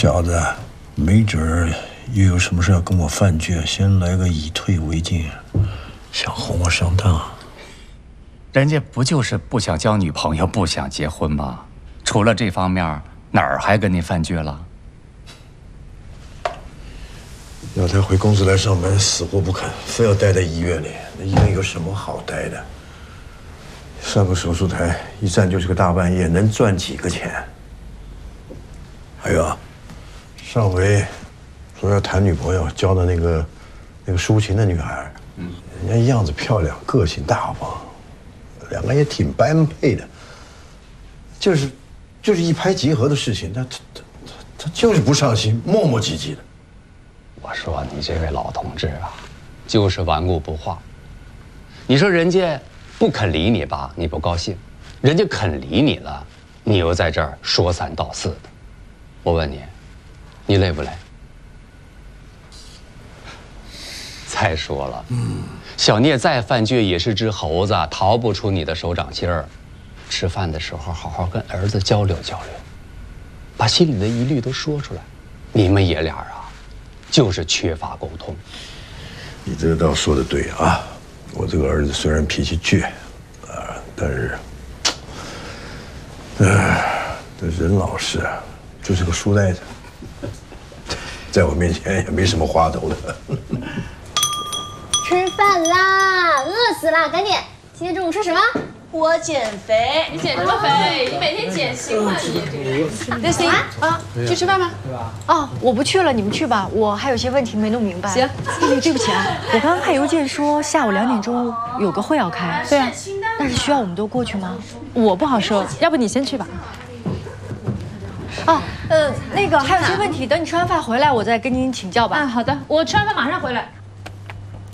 小子，没准儿又有什么事要跟我犯倔，先来个以退为进，想哄我上当。 人家不就是不想交女朋友，不想结婚吗？除了这方面，哪儿还跟你犯倔了？ 要他回公司来上班，死活不肯，非要待在医院里。那医院有什么好待的？上个手术台一站就是个大半夜，能赚几个钱？还有啊，上回说要谈女朋友，交的那个抒情的女孩，人家样子漂亮，个性大方，两个也挺般配的，就是一拍即合的事情，他就是不上心，磨磨唧唧的。 我说你这位老同志啊，就是顽固不化。你说人家不肯理你吧，你不高兴；人家肯理你了，你又在这儿说三道四的。我问你，你累不累？再说了，小聂再犯倔也是只猴子，逃不出你的手掌心儿。吃饭的时候好好跟儿子交流交流，把心里的疑虑都说出来。你们爷俩啊，就是缺乏沟通。 你这倒说得对啊，我这个儿子虽然脾气倔，但是，这人老实，就是个书呆子，在我面前也没什么花头的。 吃饭啦，饿死了，赶紧！今天中午吃什么？ 我减肥。 你减什么肥？你每天减行吗？你这个。 那行啊，去吃饭吧。 哦，我不去了，你们去吧，我还有些问题没弄明白。 行， 对不起啊，我刚刚看邮件说下午2点钟有个会要开。 对啊， 但是需要我们都过去吗？ 我不好说，要不你先去吧。 哦，那个还有些问题，等你吃完饭回来，我再跟您请教吧。 好的，我吃完饭马上回来。